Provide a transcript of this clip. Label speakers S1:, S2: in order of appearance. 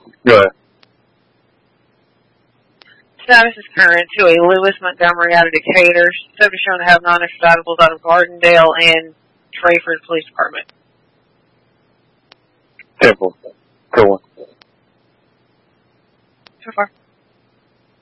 S1: Go ahead.
S2: Status is current to a Lewis Montgomery out of Decatur. Subject shown to have non-excitables out of Gardendale and Trayford Police Department.
S1: Temple. Cool one.
S2: So far.